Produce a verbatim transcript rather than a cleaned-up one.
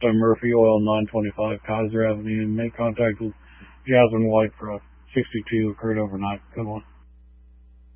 uh, Murphy Oil, nine twenty-five Kaiser Avenue. Make contact with Jasmine White for a sixty-two occurred overnight. Good one.